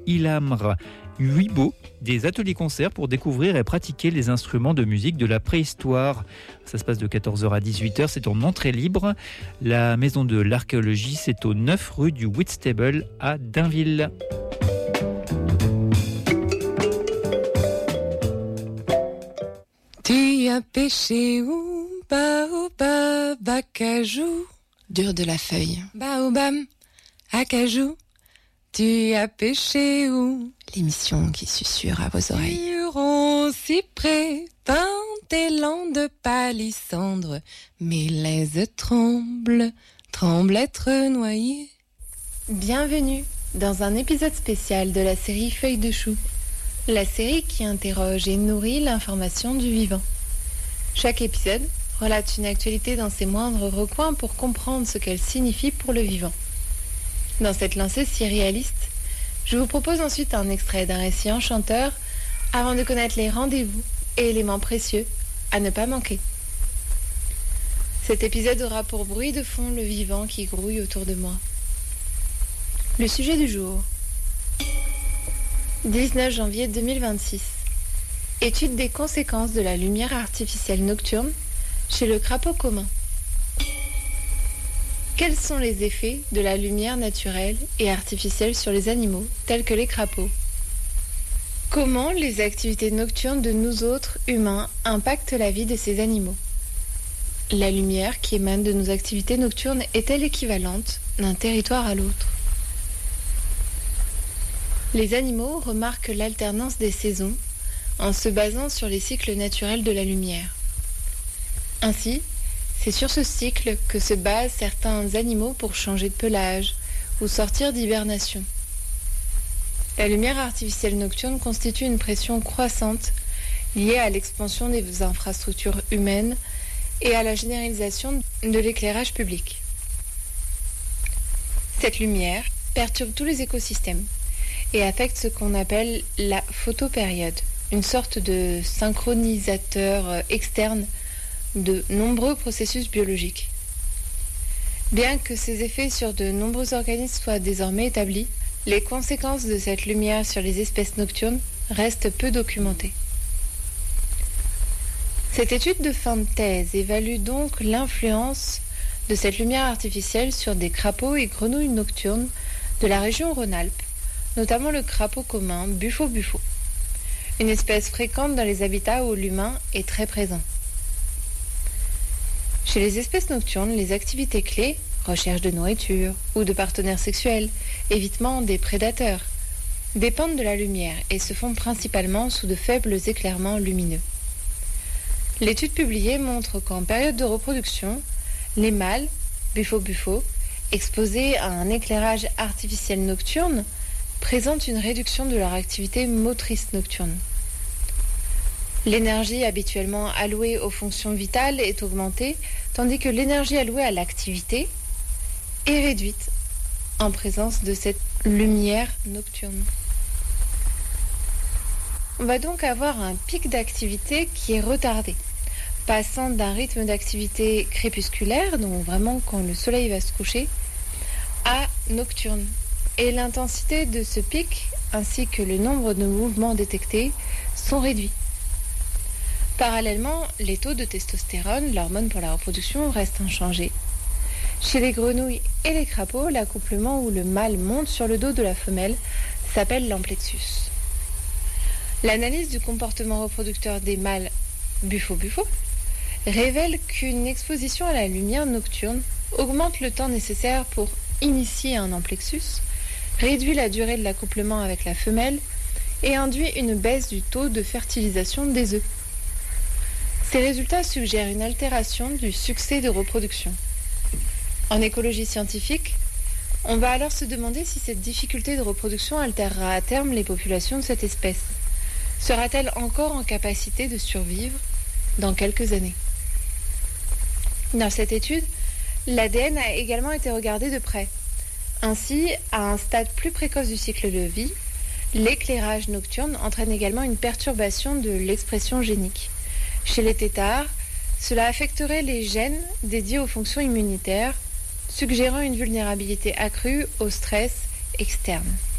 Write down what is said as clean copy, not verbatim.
Ilhamr Huibo des ateliers-concerts pour découvrir et pratiquer les instruments de musique de la préhistoire. Ça se passe de 14h à 18h, c'est en entrée libre. La maison de l'archéologie, c'est au 9 rue du Whitstable à Dainville. Tu as pêché où? Baobab, acajou. Dur de la feuille. Baobab, acajou. Tu as pêché où? L'émission qui susurre à vos oreilles. Huron, cyprès, pin, élan de palissandre. Mes laises tremblent, tremblent être noyées. Bienvenue dans un épisode spécial de la série Feuilles de chou. La série qui interroge et nourrit l'information du vivant. Chaque épisode relate une actualité dans ses moindres recoins pour comprendre ce qu'elle signifie pour le vivant. Dans cette lancée si réaliste, je vous propose ensuite un extrait d'un récit enchanteur avant de connaître les rendez-vous et éléments précieux à ne pas manquer. Cet épisode aura pour bruit de fond le vivant qui grouille autour de moi. Le sujet du jour. 19 janvier 2026. Étude des conséquences de la lumière artificielle nocturne chez le crapaud commun. Quels sont les effets de la lumière naturelle et artificielle sur les animaux, tels que les crapauds? Comment les activités nocturnes de nous autres humains impactent la vie de ces animaux? La lumière qui émane de nos activités nocturnes est-elle équivalente d'un territoire à l'autre? Les animaux remarquent l'alternance des saisons en se basant sur les cycles naturels de la lumière. Ainsi, c'est sur ce cycle que se basent certains animaux pour changer de pelage ou sortir d'hibernation. La lumière artificielle nocturne constitue une pression croissante liée à l'expansion des infrastructures humaines et à la généralisation de l'éclairage public. Cette lumière perturbe tous les écosystèmes et affecte ce qu'on appelle la photopériode, une sorte de synchronisateur externe de nombreux processus biologiques. Bien que ces effets sur de nombreux organismes soient désormais établis, les conséquences de cette lumière sur les espèces nocturnes restent peu documentées. Cette étude de fin de thèse évalue donc l'influence de cette lumière artificielle sur des crapauds et grenouilles nocturnes de la région Rhône-Alpes, notamment le crapaud commun Buffo-Buffo, une espèce fréquente dans les habitats où l'humain est très présent. Chez les espèces nocturnes, les activités clés, recherche de nourriture ou de partenaires sexuels, évitement des prédateurs, dépendent de la lumière et se font principalement sous de faibles éclairements lumineux. L'étude publiée montre qu'en période de reproduction, les mâles, Buffo-Buffo, exposés à un éclairage artificiel nocturne, présentent une réduction de leur activité motrice nocturne. L'énergie habituellement allouée aux fonctions vitales est augmentée, tandis que l'énergie allouée à l'activité est réduite en présence de cette lumière nocturne. On va donc avoir un pic d'activité qui est retardé, passant d'un rythme d'activité crépusculaire, donc vraiment quand le soleil va se coucher, à nocturne. Et l'intensité de ce pic, ainsi que le nombre de mouvements détectés, sont réduits. Parallèlement, les taux de testostérone, l'hormone pour la reproduction, restent inchangés. Chez les grenouilles et les crapauds, l'accouplement où le mâle monte sur le dos de la femelle s'appelle l'amplexus. L'analyse du comportement reproducteur des mâles Buffo-Buffo révèle qu'une exposition à la lumière nocturne augmente le temps nécessaire pour initier un amplexus, réduit la durée de l'accouplement avec la femelle et induit une baisse du taux de fertilisation des œufs. Ces résultats suggèrent une altération du succès de reproduction. En écologie scientifique, on va alors se demander si cette difficulté de reproduction altérera à terme les populations de cette espèce. Sera-t-elle encore en capacité de survivre dans quelques années? Dans cette étude, l'ADN a également été regardé de près. Ainsi, à un stade plus précoce du cycle de vie, l'éclairage nocturne entraîne également une perturbation de l'expression génique. Chez les têtards, cela affecterait les gènes dédiés aux fonctions immunitaires, suggérant une vulnérabilité accrue au stress externe.